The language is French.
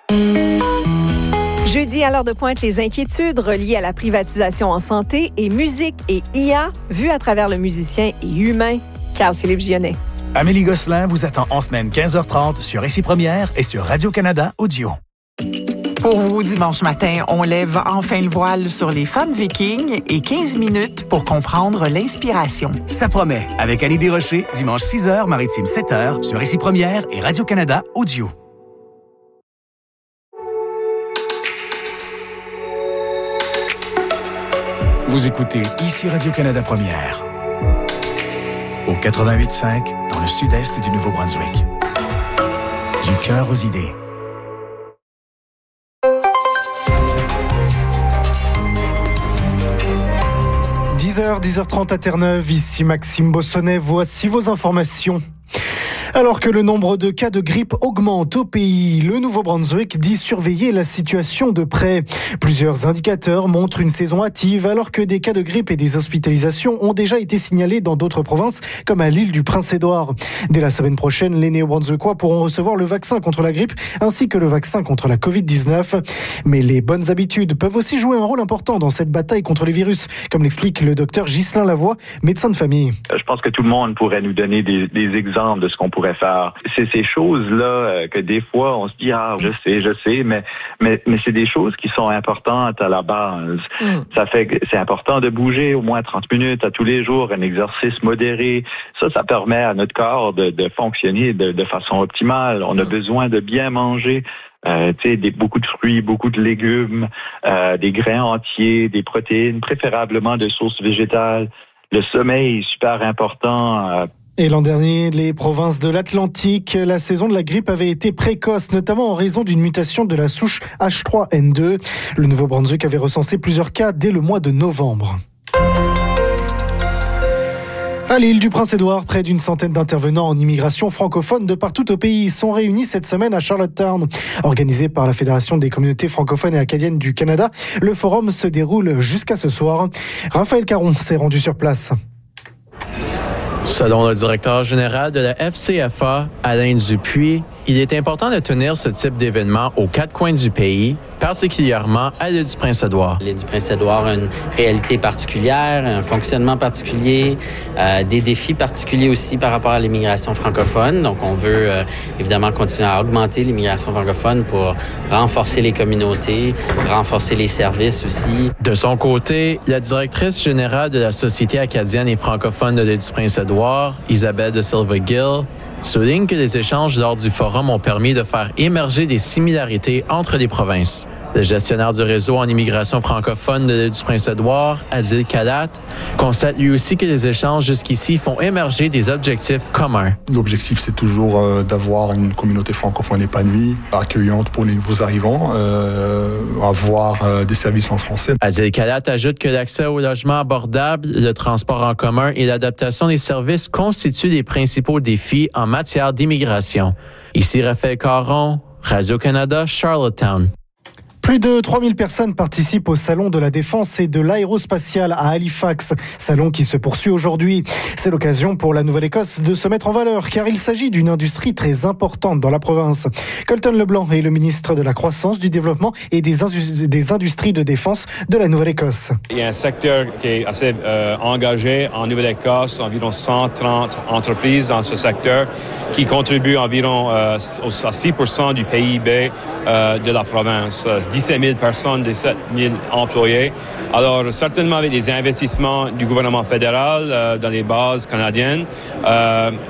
Jeudi, à l'heure de pointe, les inquiétudes reliées à la privatisation en santé et musique et IA, vues à travers le musicien et humain Carl-Philippe Gionnet. Amélie Gosselin vous attend en semaine 15h30 sur Ici Première et sur Radio-Canada Audio. Pour vous, dimanche matin, on lève enfin le voile sur les femmes vikings et 15 minutes pour comprendre l'inspiration. Ça promet, avec Annie Desrochers, dimanche 6h, maritime 7h, sur Ici Première et Radio-Canada Audio. Vous écoutez Ici Radio-Canada Première, au 88.5, dans le sud-est du Nouveau-Brunswick. Du cœur aux idées. – 10h30 à Terre-Neuve, ici Maxime Bossonnet, voici vos informations. Alors que le nombre de cas de grippe augmente au pays, le Nouveau-Brunswick dit surveiller la situation de près. Plusieurs indicateurs montrent une saison hâtive alors que des cas de grippe et des hospitalisations ont déjà été signalés dans d'autres provinces comme à l'île du Prince-Édouard. Dès la semaine prochaine, les Néo-Brunswickois pourront recevoir le vaccin contre la grippe ainsi que le vaccin contre la COVID-19. Mais les bonnes habitudes peuvent aussi jouer un rôle important dans cette bataille contre les virus, comme l'explique le docteur Ghislain Lavoie, médecin de famille. Je pense que tout le monde pourrait nous donner des exemples de ce qu'on pourrait faire. C'est ces choses-là que des fois on se dit je sais, mais c'est des choses qui sont importantes à la base. Ça fait que c'est important de bouger au moins 30 minutes à tous les jours, un exercice modéré. Ça permet à notre corps de fonctionner de façon optimale. On a besoin de bien manger. Beaucoup de fruits, beaucoup de légumes, des grains entiers, des protéines, préférablement de sources végétales. Le sommeil est super important. Et l'an dernier, les provinces de l'Atlantique, la saison de la grippe avait été précoce, notamment en raison d'une mutation de la souche H3N2. Le Nouveau-Brunswick avait recensé plusieurs cas dès le mois de novembre. À l'île du Prince-Édouard, près d'une centaine d'intervenants en immigration francophone de partout au pays sont réunis cette semaine à Charlottetown. Organisé par la Fédération des communautés francophones et acadiennes du Canada, le forum se déroule jusqu'à ce soir. Raphaël Caron s'est rendu sur place. Selon le directeur général de la FCFA, Alain Dupuis, il est important de tenir ce type d'événement aux quatre coins du pays, particulièrement à l'île du Prince-Édouard. L'île du Prince-Édouard a une réalité particulière, un fonctionnement particulier, des défis particuliers aussi par rapport à l'immigration francophone. Donc, on veut évidemment continuer à augmenter l'immigration francophone pour renforcer les communautés, renforcer les services aussi. De son côté, la directrice générale de la Société acadienne et francophone de l'île du Prince-Édouard, Isabelle de Silva-Gill, souligne que les échanges lors du forum ont permis de faire émerger des similarités entre les provinces. Le gestionnaire du réseau en immigration francophone de l'île du Prince-Édouard, Adil Kalat, constate lui aussi que les échanges jusqu'ici font émerger des objectifs communs. L'objectif, c'est toujours d'avoir une communauté francophone épanouie, accueillante pour les nouveaux arrivants, avoir des services en français. Adil Kalat ajoute que l'accès au logement abordable, le transport en commun et l'adaptation des services constituent les principaux défis en matière d'immigration. Ici Raphaël Caron, Radio-Canada, Charlottetown. Plus de 3000 personnes participent au Salon de la Défense et de l'Aérospatiale à Halifax, salon qui se poursuit aujourd'hui. C'est l'occasion pour la Nouvelle-Écosse de se mettre en valeur, car il s'agit d'une industrie très importante dans la province. Colton Leblanc est le ministre de la Croissance, du Développement et des Industries de Défense de la Nouvelle-Écosse. Il y a un secteur qui est assez engagé en Nouvelle-Écosse, environ 130 entreprises dans ce secteur qui contribuent environ à 6% du PIB de la province. 17 000 personnes, 17 000 employés. Alors, certainement avec des investissements du gouvernement fédéral dans les bases canadiennes,